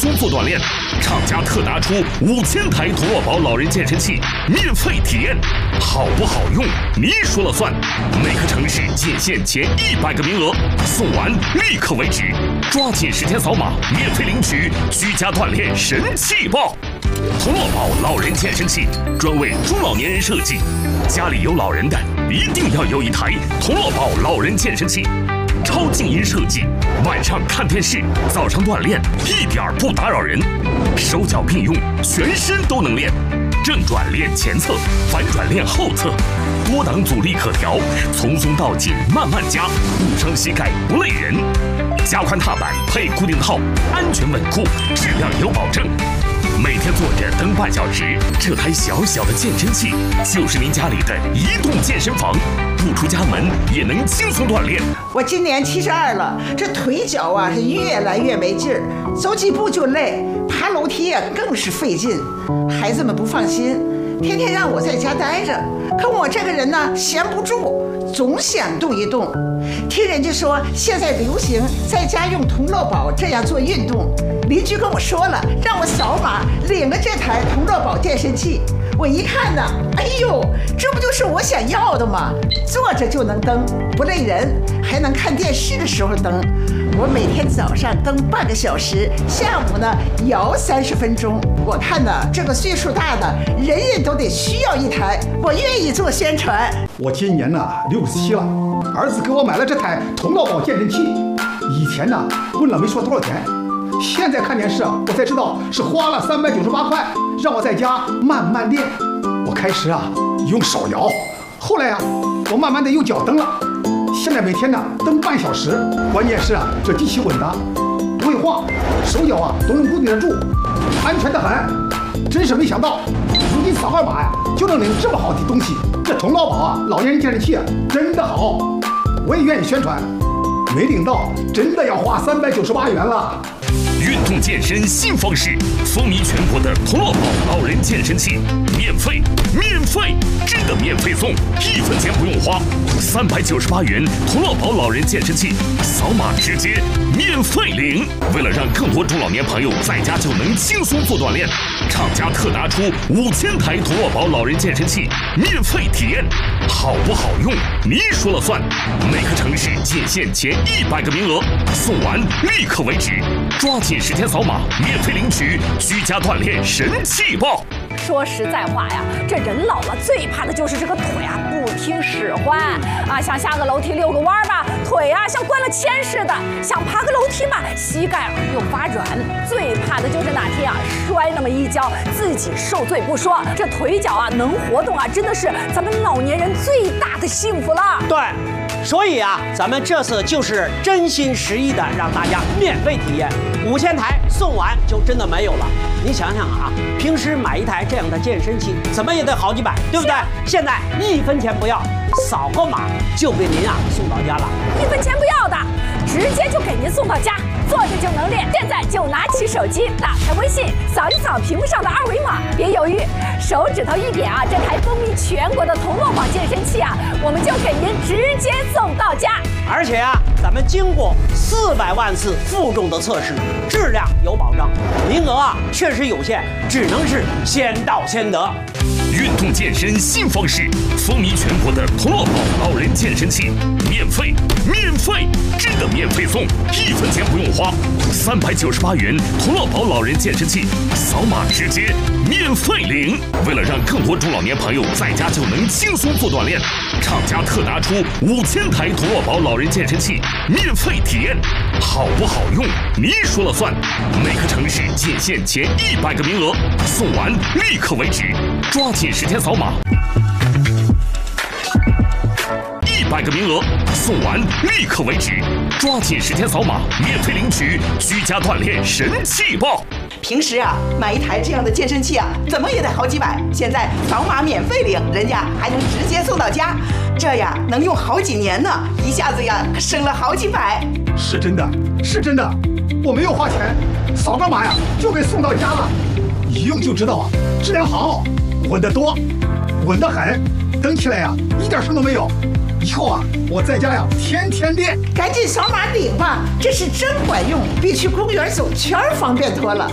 松做锻炼。厂家特拿出5000台同乐宝老人健身器免费体验，好不好用你说了算。每个城市仅限前100个名额，送完立刻为止，抓紧时间扫码免费领取居家锻炼神器包。同乐宝老人健身器专为中老年人设计，家里有老人的一定要有一台同乐宝老人健身器。超静音设计，晚上看电视，早上锻炼，一点不打扰人。手脚并用，全身都能练。正转练前侧，反转练后侧，多档阻力可调，从松到紧慢慢加，不伤膝盖不累人。加宽踏板配固定套，安全稳固，质量有保证。每天坐着蹬半小时，这台小小的健身器就是您家里的移动健身房，不出家门也能轻松锻炼。 我今年72了，这腿脚啊是越来越没劲儿，走几步就累，爬楼梯啊更是费劲。孩子们不放心，天天让我在家待着，可我这个人呢闲不住，总想动一动。听人家说现在流行在家用同乐宝这样做运动，邻居跟我说了，让我扫码领了这台同乐宝健身器。我一看呢，哎呦，这不就是我想要的吗？坐着就能蹬，不累人，还能看电视的时候蹬。我每天早上蹬半个小时，下午呢摇30分钟。我看呢，这个岁数大的人人都得需要一台，我愿意做宣传。 我今年呢67了，儿子给我买了这台同乐宝健身器。以前呢问了没说多少钱，现在看电视我才知道是花了398块，让我在家慢慢练。我开始用手摇，后来我慢慢的用脚蹬了。现在每天呢蹬半小时，关键是这机器稳当，不会晃，手脚都能固定得住，安全得很。真是没想到，如今扫个码就能领这么好的东西。这同乐宝老年人健身器真的好，我也愿意宣传。没领到，真的要花398元了。 运动健身新方式，风靡全国的同乐宝老人健身器，免费，真的免费送，1分钱不用花，398元同乐宝老人健身器，扫码直接免费领。为了让更多中老年朋友在家就能轻松做锻炼，厂家特拿出5000台同乐宝老人健身器免费体验，好不好用你说了算。每个城市仅限前100个名额，送完立刻为止，抓紧时间扫码免费领取居家锻炼神器包。 说实在话呀，这人老了最怕的就是这个腿不听使唤想下个楼梯遛个弯吧，腿像灌了铅似的；想爬个楼梯吧，膝盖又发软。最怕的就是哪天摔那么一跤，自己受罪不说，这腿脚能活动真的是咱们老年人最大的幸福了。 对。所以咱们这次就是真心实意的让大家免费体验，5000台送完就真的没有了。你想想平时买一台这样的健身器，怎么也得好几百，对不对？现在1分钱不要，扫个码就给您送到家了。 1分钱不要的，直接就给您送到家，坐着就能练。现在就拿起手机，打开微信，扫一扫屏幕上的2维码，别犹豫，手指头一点这台风靡全国的同乐宝健身器我们就给您直接送到家。 而且咱们经过400万次负重的测试，质量有保障，名额确实有限，只能是先到先得。 运动健身新方式，风靡全国的同乐宝老人健身器，免费，真的免费送，1分钱不用花，398元同乐宝老人健身器，扫码直接免费领。为了让更多中老年朋友在家就能轻松做锻炼，厂家特拿出5000台同乐宝老人健身器免费体验，好不好用你说了算。每个城市仅限前100个名额，送完立刻为止，抓紧时间扫码。100个名额，送完立刻为止，抓紧时间扫码免费领取居家锻炼神器包。 平时买一台这样的健身器怎么也得好几百，现在扫码免费领，人家还能直接送到家，这能用好几年呢，一下子省了好几百。 是真的，我没有花钱，扫个码就给送到家了，一用就知道质量好，稳得多，稳得很，蹬起来一点声都没有。以后我在家天天练。 赶紧扫码领吧，这是真管用，比去公园走圈方便多了。